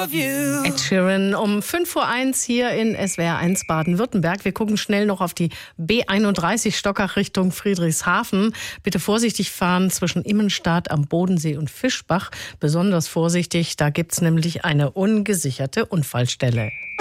Ed Sheeran um 5:01 Uhr hier in SWR1 Baden-Württemberg. Wir gucken schnell noch auf die B31 Stockach Richtung Friedrichshafen. Bitte vorsichtig fahren zwischen Immenstadt am Bodensee und Fischbach. Besonders vorsichtig, da gibt's nämlich eine ungesicherte Unfallstelle.